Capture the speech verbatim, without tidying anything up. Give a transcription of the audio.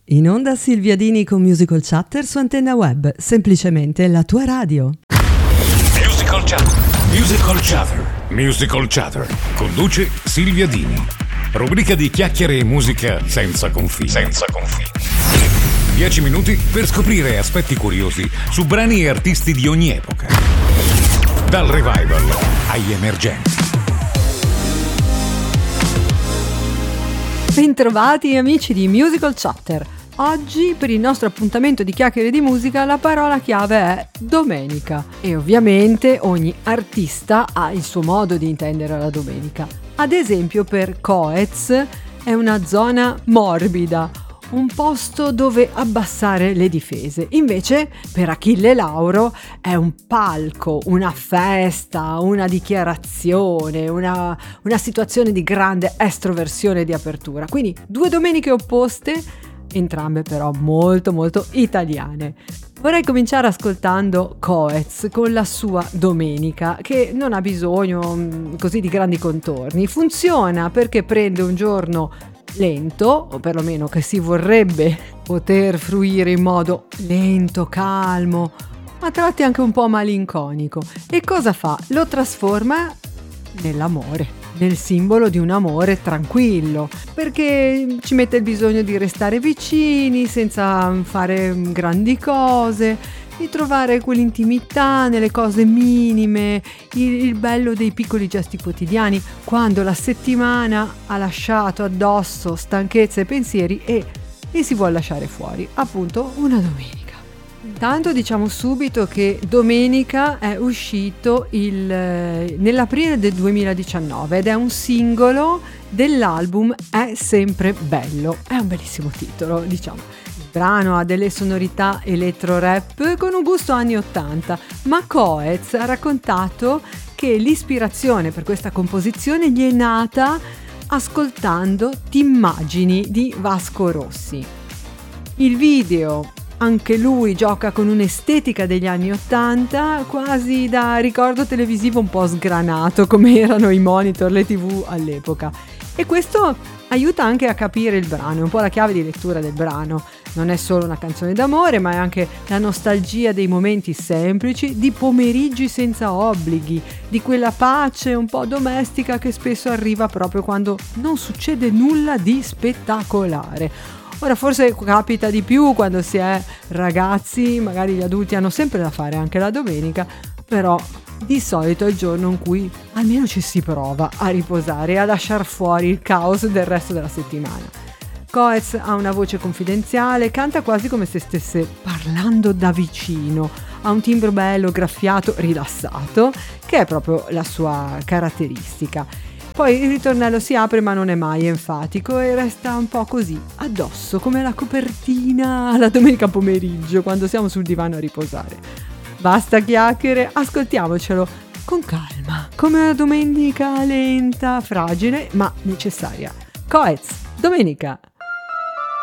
In onda Silvia Dini con Musical Chatter su Antenna Web, semplicemente la tua radio. Musical Chatter, Musical Chatter, Musical Chatter. Conduce Silvia Dini. Rubrica di chiacchiere e musica senza confini. Senza confini. Dieci minuti per scoprire aspetti curiosi su brani e artisti di ogni epoca. Dal revival agli emergenti. Bentrovati amici di Musical Chatter. Oggi per il nostro appuntamento di chiacchiere di musica la parola chiave è domenica e ovviamente ogni artista ha il suo modo di intendere la domenica. Ad esempio per Coez è una zona morbida, un posto dove abbassare le difese. Invece per Achille Lauro è un palco, una festa, una dichiarazione, una, una situazione di grande estroversione e di apertura. Quindi due domeniche opposte, entrambe però molto molto italiane. Vorrei cominciare ascoltando Coez con la sua domenica, che non ha bisogno mh, così di grandi contorni. Funziona perché prende un giorno lento, o perlomeno che si vorrebbe poter fruire in modo lento, calmo, a tratti anche un po' malinconico. E cosa fa? Lo trasforma nell'amore, nel simbolo di un amore tranquillo, perché ci mette il bisogno di restare vicini senza fare grandi cose, di trovare quell'intimità nelle cose minime, il, il bello dei piccoli gesti quotidiani, quando la settimana ha lasciato addosso stanchezza e pensieri e li si vuole lasciare fuori, appunto una domenica. Intanto diciamo subito che domenica è uscito il, nell'aprile del duemiladiciannove ed è un singolo dell'album È sempre bello. È un bellissimo titolo, diciamo. Il brano ha delle sonorità electro-rap con un gusto anni ottanta, ma Coez ha raccontato che l'ispirazione per questa composizione gli è nata ascoltando T'immagini di Vasco Rossi. Il video, anche lui gioca con un'estetica degli anni ottanta, quasi da ricordo televisivo un po' sgranato, come erano i monitor, le tv all'epoca. E questo aiuta anche a capire il brano, è un po' la chiave di lettura del brano. Non è solo una canzone d'amore, ma è anche la nostalgia dei momenti semplici, di pomeriggi senza obblighi, di quella pace un po' domestica che spesso arriva proprio quando non succede nulla di spettacolare. Ora forse capita di più quando si è ragazzi, magari gli adulti hanno sempre da fare anche la domenica, però di solito è il giorno in cui almeno ci si prova a riposare e a lasciar fuori il caos del resto della settimana. Coez ha una voce confidenziale, canta quasi come se stesse parlando da vicino, ha un timbro bello, graffiato, rilassato, che è proprio la sua caratteristica. Poi il ritornello si apre ma non è mai enfatico e resta un po' così, addosso, come la copertina la domenica pomeriggio quando siamo sul divano a riposare. Basta chiacchiere, ascoltiamocelo con calma, come una domenica lenta, fragile ma necessaria. Coez, domenica!